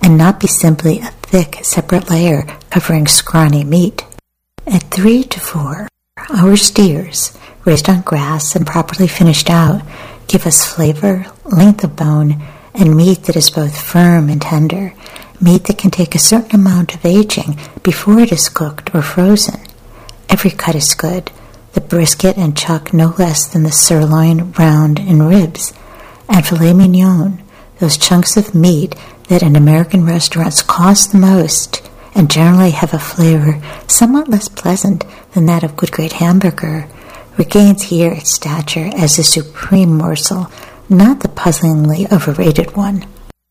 and not be simply a thick, separate layer covering scrawny meat. At 3 to 4, our steers, raised on grass and properly finished out, give us flavor, length of bone, and meat that is both firm and tender, meat that can take a certain amount of aging before it is cooked or frozen. Every cut is good, the brisket and chuck no less than the sirloin, round, and ribs, and filet mignon, those chunks of meat that in American restaurants cost the most and generally have a flavor somewhat less pleasant than that of good grade hamburger, regains here its stature as a supreme morsel, not the puzzlingly overrated one.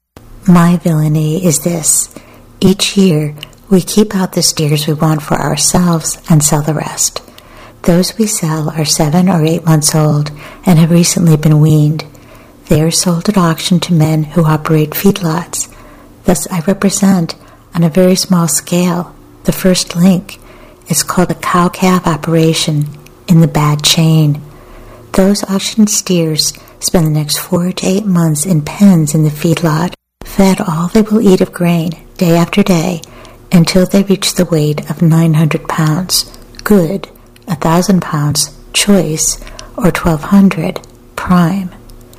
My villainy is this: each year we keep out the steers we want for ourselves and sell the rest. Those we sell are 7 or 8 months old and have recently been weaned. They are sold at auction to men who operate feedlots. Thus I represent, on a very small scale, the first link. It's called a cow-calf operation in the bad chain. Those auctioned steers spend the next 4 to 8 months in pens in the feedlot, fed all they will eat of grain, day after day, until they reach the weight of 900 pounds, good, 1,000 pounds, choice, or 1,200, prime.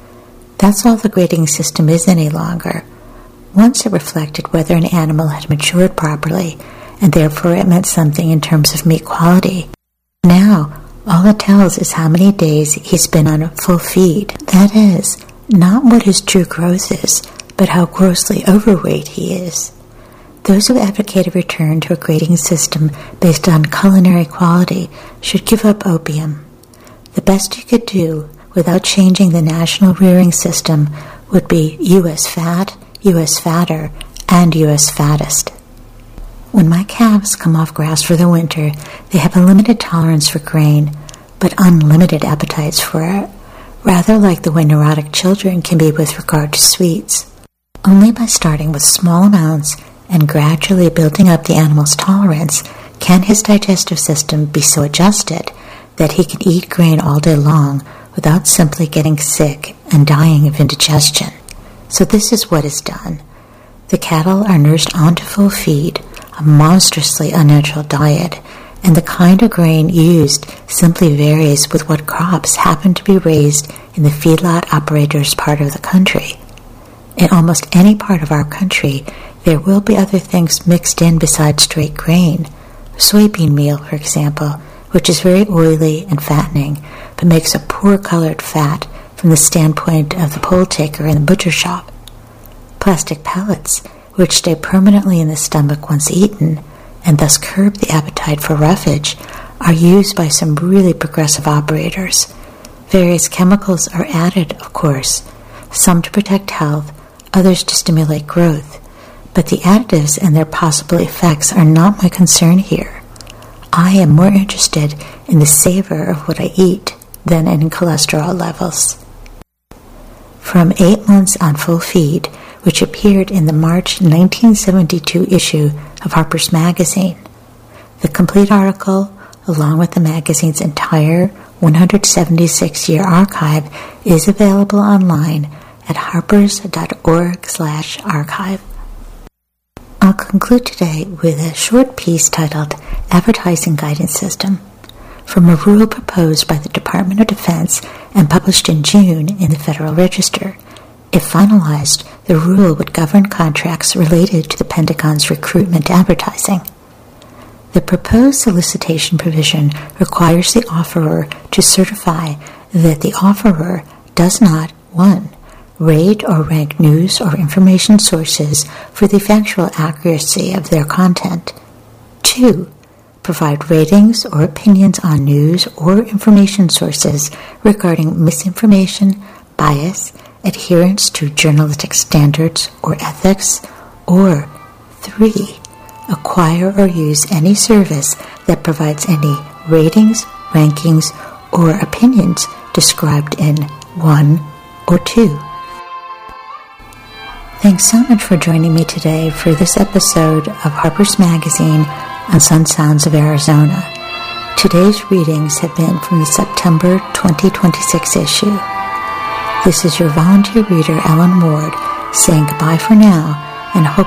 That's all the grading system is any longer. Once it reflected whether an animal had matured properly, and therefore it meant something in terms of meat quality. Now, all it tells is how many days he's been on a full feed. That is, not what his true growth is, but how grossly overweight he is. Those who advocate a return to a grading system based on culinary quality should give up opium. The best you could do without changing the national rearing system would be U.S. fat, U.S. fatter, and U.S. fattest. When my calves come off grass for the winter, they have a limited tolerance for grain, but unlimited appetites for it, rather like the way neurotic children can be with regard to sweets. Only by starting with small amounts and gradually building up the animal's tolerance can his digestive system be so adjusted that he can eat grain all day long without simply getting sick and dying of indigestion. So this is what is done. The cattle are nursed onto full feed, a monstrously unnatural diet, and the kind of grain used simply varies with what crops happen to be raised in the feedlot operator's part of the country. In almost any part of our country, there will be other things mixed in besides straight grain. Soybean meal, for example, which is very oily and fattening, but makes a poor-colored fat from the standpoint of the poll taker in the butcher shop. Plastic pellets, which stay permanently in the stomach once eaten, and thus curb the appetite for roughage, are used by some really progressive operators. Various chemicals are added, of course, some to protect health, others to stimulate growth, but the additives and their possible effects are not my concern here. I am more interested in the savor of what I eat than in cholesterol levels. From 8 months on full feed, which appeared in the March 1972 issue of Harper's Magazine. The complete article, along with the magazine's entire 176-year archive, is available online at harpers.org/archive. I'll conclude today with a short piece titled Advertising Guidance System, from a rule proposed by the Department of Defense and published in June in the Federal Register. If finalized, the rule would govern contracts related to the Pentagon's recruitment advertising. The proposed solicitation provision requires the offerer to certify that the offerer does not, 1. Rate or rank news or information sources for the factual accuracy of their content. 2. Provide ratings or opinions on news or information sources regarding misinformation, bias, adherence to journalistic standards or ethics. Or 3. Acquire or use any service that provides any ratings, rankings, or opinions described in 1 or 2. Thanks so much for joining me today for this episode of Harper's Magazine on Sun Sounds of Arizona. Today's readings have been from the September 2026 issue. This is your volunteer reader, Ellen Ward, saying goodbye for now, and hope